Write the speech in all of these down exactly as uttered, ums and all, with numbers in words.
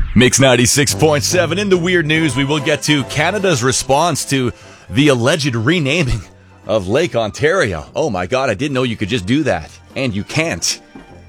Mix ninety-six point seven. In the weird news, we will get to Canada's response to the alleged renaming of Lake Ontario. Oh my God, I didn't know you could just do that. And you can't.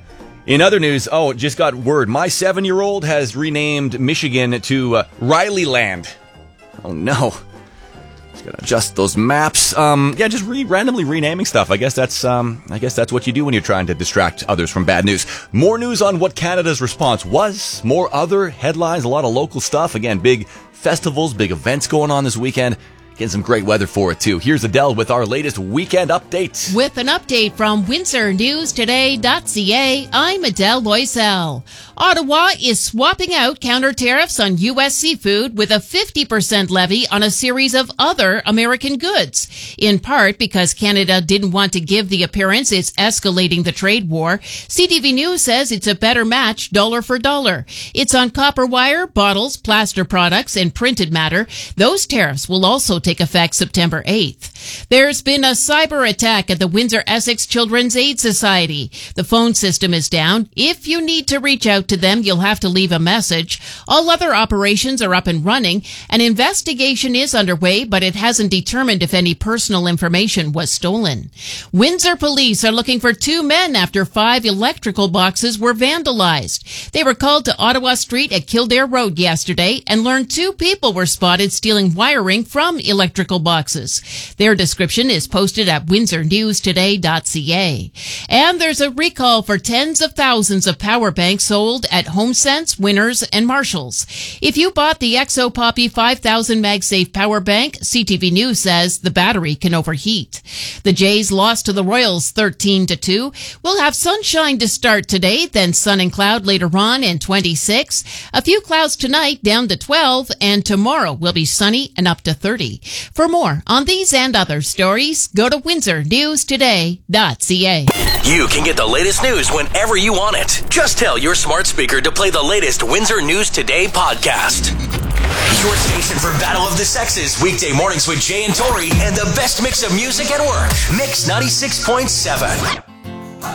In other news, oh, just got word. My seven-year-old has renamed Michigan to uh, Riley Land. Oh no. Just gotta adjust those maps. Um, yeah, just re- randomly renaming stuff. I guess that's um, I guess that's what you do when you're trying to distract others from bad news. More news on what Canada's response was. More other headlines. A lot of local stuff. Again, big festivals, big events going on this weekend. Getting some great weather for it, too. Here's Adele with our latest weekend update. With an update from Windsor News Today dot C A, I'm Adele Loisel. Ottawa is swapping out counter tariffs on U S seafood with a fifty percent levy on a series of other American goods. In part because Canada didn't want to give the appearance it's escalating the trade war, C T V News says it's a better match dollar for dollar. It's on copper wire, bottles, plaster products, and printed matter. Those tariffs will also take effect September eighth. There's been a cyber attack at the Windsor Essex Children's Aid Society. The phone system is down. If you need to reach out to them, you'll have to leave a message. All other operations are up and running. An investigation is underway, but it hasn't determined if any personal information was stolen. Windsor police are looking for two men after five electrical boxes were vandalized. They were called to Ottawa Street at Kildare Road yesterday and learned two people were spotted stealing wiring from electrical boxes. Their description is posted at Windsor News Today dot C A. And there's a recall for tens of thousands of power banks sold at HomeSense, Winners, and Marshalls. If you bought the ExoPoppy five thousand MagSafe power bank, C T V News says the battery can overheat. The Jays lost to the Royals thirteen to two. We'll have sunshine to start today, then sun and cloud later on and twenty-six. A few clouds tonight down to twelve, and tomorrow will be sunny and up to thirty. For more on these and other stories, go to Windsor News Today dot C A. You can get the latest news whenever you want it. Just tell your smart speaker to play the latest Windsor News Today podcast. Your station for Battle of the Sexes, weekday mornings with Jay and Tori, and the best mix of music at work. Mix ninety-six point seven.